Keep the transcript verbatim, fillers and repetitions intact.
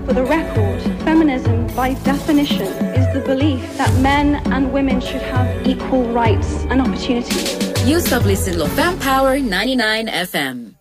For the record, feminism, by definition, is the belief that men and women should have equal rights and opportunities. You stop listening to Fem Power ninety-nine F M.